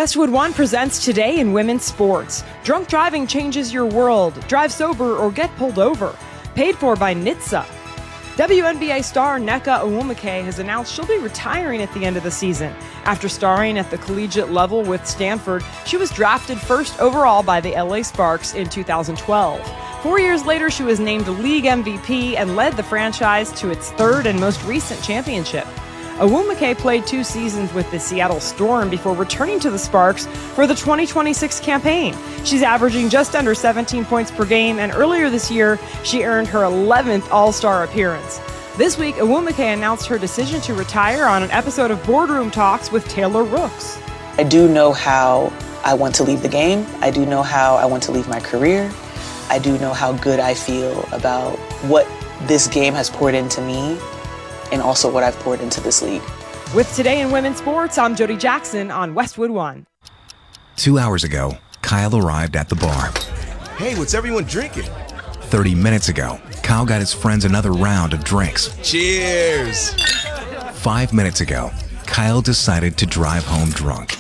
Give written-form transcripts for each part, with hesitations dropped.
Westwood One presents Today in Women's Sports. Drunk driving changes your world. Drive sober or get pulled over. Paid for by NHTSA. WNBA star Nneka Onwumike has announced she'll be retiring at the end of the season. After starring at the collegiate level with Stanford, she was drafted first overall by the LA Sparks in 2012. 4 years later, she was named league MVP and led the franchise to its third and most recent championship. Onwumike played 2 seasons with the Seattle Storm before returning to the Sparks for the 2026 campaign. She's averaging just under 17 points per game, and earlier this year, she earned her 11th All-Star appearance. This week, Onwumike announced her decision to retire on an episode of Boardroom Talks with Taylor Rooks. I do know how I want to leave the game. I do know how I want to leave my career. I do know how good I feel about what this game has poured into me and also what I've poured into this league. With Today in Women's Sports, I'm Jody Jackson on Westwood One. 2 hours ago, Kyle arrived at the bar. Hey, what's everyone drinking? 30 minutes ago, Kyle got his friends another round of drinks. Cheers! 5 minutes ago, Kyle decided to drive home drunk.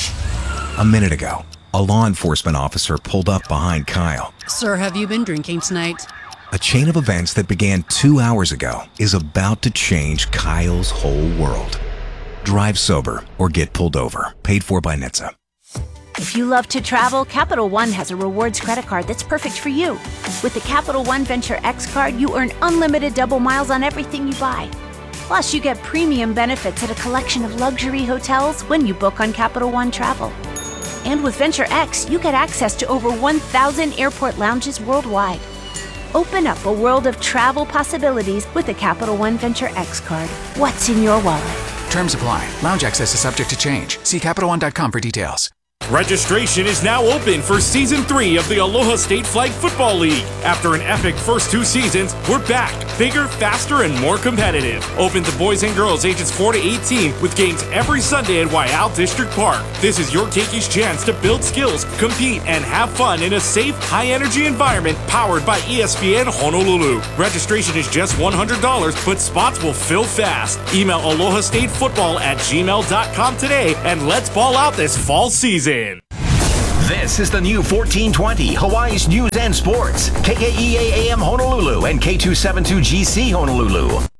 A minute ago, a law enforcement officer pulled up behind Kyle. Sir, have you been drinking tonight? A chain of events that began 2 hours ago is about to change Kyle's whole world. Drive sober or get pulled over. Paid for by NHTSA. If you love to travel, Capital One has a rewards credit card that's perfect for you. With the Capital One Venture X card, you earn unlimited double miles on everything you buy. Plus, you get premium benefits at a collection of luxury hotels when you book on Capital One Travel. And with Venture X, you get access to over 1,000 airport lounges worldwide. Open up a world of travel possibilities with the Capital One Venture X card. What's in your wallet? Terms apply. Lounge access is subject to change. See CapitalOne.com for details. Registration is now open for Season 3 of the Aloha State Flag Football League. After an epic first 2 seasons, we're back, bigger, faster, and more competitive. Open to boys and girls ages 4 to 18 with games every Sunday at Waiau District Park. This is your Keikis chance to build skills, compete, and have fun in a safe, high-energy environment powered by ESPN Honolulu. Registration is just $100, but spots will fill fast. Email alohastatefootball@gmail.com today, and let's ball out this fall season. This is the new 1420 Hawaii's News and Sports, KKEA AM Honolulu and K272GC Honolulu.